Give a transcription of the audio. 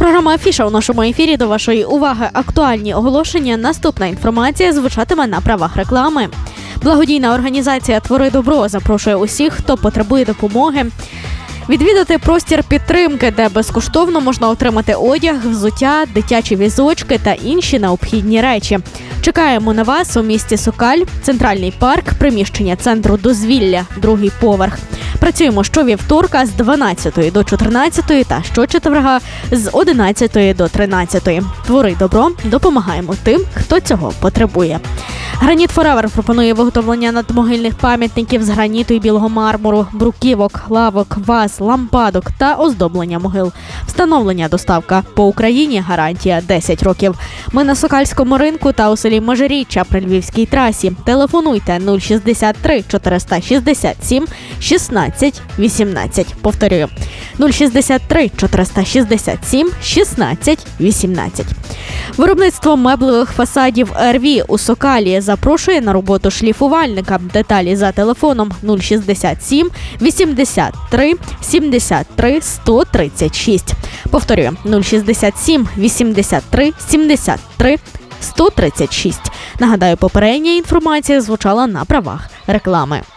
Програма «Афіша» у нашому ефірі. До вашої уваги актуальні оголошення. Наступна інформація звучатиме на правах реклами. Благодійна організація «Твори добро» запрошує усіх, хто потребує допомоги, відвідати простір підтримки, де безкоштовно можна отримати одяг, взуття, дитячі візочки та інші необхідні речі. Чекаємо на вас у місті Сокаль, Центральний парк, приміщення центру дозвілля, 2-й поверх. Працюємо щовівторка з 12 до 14 та щочетверга з 11 до 13. Твори добро, допомагаємо тим, хто цього потребує. Граніт Форевер пропонує виготовлення надмогильних пам'ятників з граніту і білого мармуру, бруківок, лавок, ваз, лампадок та оздоблення могил. Встановлення, доставка по Україні, гарантія 10 років. Ми на Сокальському ринку та у селі Межиріччя при Львівській трасі. Телефонуйте 063 467 16 18. Повторюю, 063 467 16 18. Виробництво меблевих фасадів РВ у Сокалі запрошує на роботу шліфувальника. Деталі за телефоном 067 83 73 136. Повторюю, 067 83 73 136. Нагадаю, попередня інформація звучала на правах реклами.